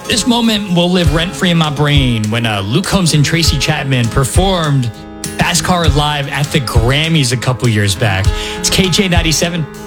This moment will live rent-free in my brain when Luke Combs and Tracy Chapman performed Fast Car Live at the Grammys a couple years back. It's KJ97.